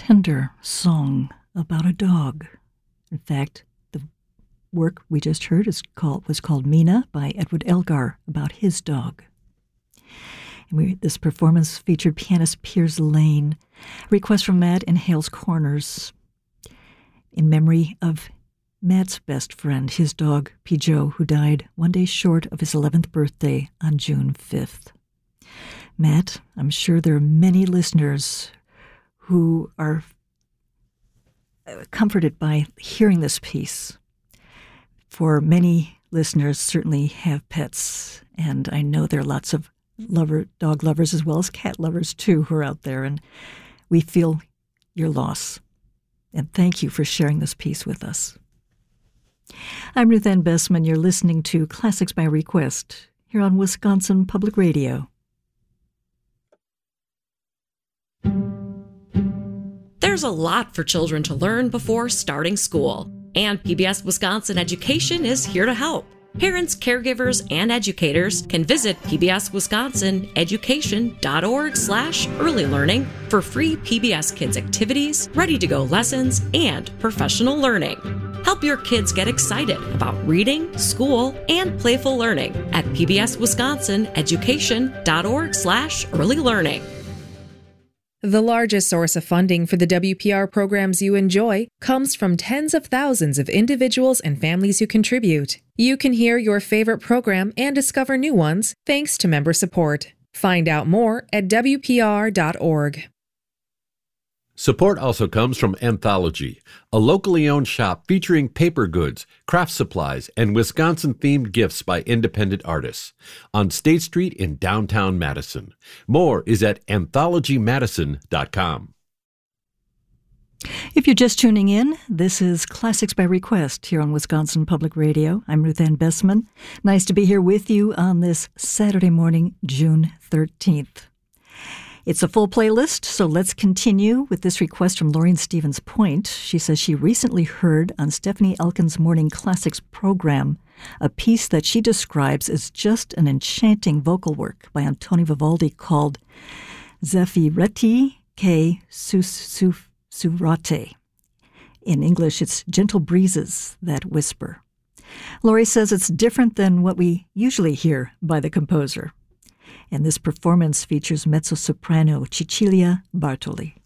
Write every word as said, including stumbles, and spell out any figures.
tender song about a dog. In fact, the work we just heard is called was called Mina by Edward Elgar, about his dog. And we, this performance featured pianist Piers Lane. A request from Matt in Hales Corners in memory of Matt's best friend, his dog, Pijo, who died one day short of his eleventh birthday on June fifth. Matt, I'm sure there are many listeners who are comforted by hearing this piece. For many listeners certainly have pets, and I know there are lots of lover, dog lovers as well as cat lovers too who are out there, and we feel your loss. And thank you for sharing this piece with us. I'm Ruth Ann Bessman. You're listening to Classics by Request here on Wisconsin Public Radio. There's a lot for children to learn before starting school, and P B S Wisconsin Education is here to help. Parents, caregivers, and educators can visit pbswisconsineducation.org slash early learning for free P B S Kids activities, ready-to-go lessons, and professional learning. Help your kids get excited about reading, school, and playful learning at pbswisconsineducation.org slash early learning. The largest source of funding for the W P R programs you enjoy comes from tens of thousands of individuals and families who contribute. You can hear your favorite program and discover new ones thanks to member support. Find out more at w p r dot org. Support also comes from Anthology, a locally owned shop featuring paper goods, craft supplies, and Wisconsin-themed gifts by independent artists on State Street in downtown Madison. More is at anthology madison dot com. If you're just tuning in, this is Classics by Request here on Wisconsin Public Radio. I'm Ruth Ann Bessman. Nice to be here with you on this Saturday morning, June thirteenth. It's a full playlist, so let's continue with this request from Lauren Stevens Point. She says she recently heard on Stephanie Elkin's Morning Classics program a piece that she describes as just an enchanting vocal work by Antonio Vivaldi called Zeffireti che Sussurrate. In English, it's Gentle Breezes That Whisper. Laurie says it's different than what we usually hear by the composer. And this performance features mezzo-soprano Cecilia Bartoli.